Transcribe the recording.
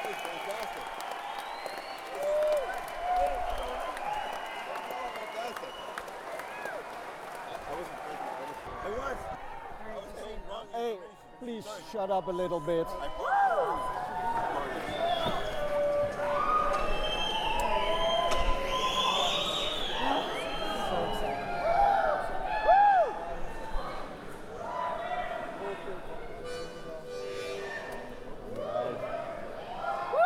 Fantastic. I was. Hey, please shut up a little bit.